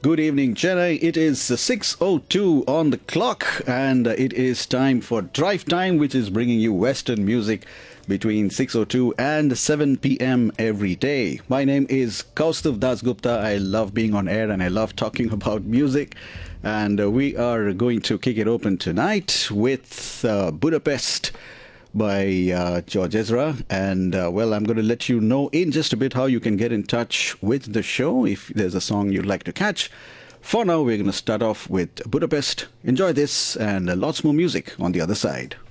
Good evening, Chennai. It is 6:02 on the clock, and it is time for Drive Time, which is bringing you Western music between 6:02 and 7 p.m. every day. My name is Kaustav Dasgupta. I love being on air and I love talking about music. And we are going to kick it open tonight with Budapest by George Ezra. And, I'm going to let you know in just a bit how you can get in touch with the show if there's a song you'd like to catch. For now, we're going to start off with Budapest. Enjoy this and lots more music on the other side.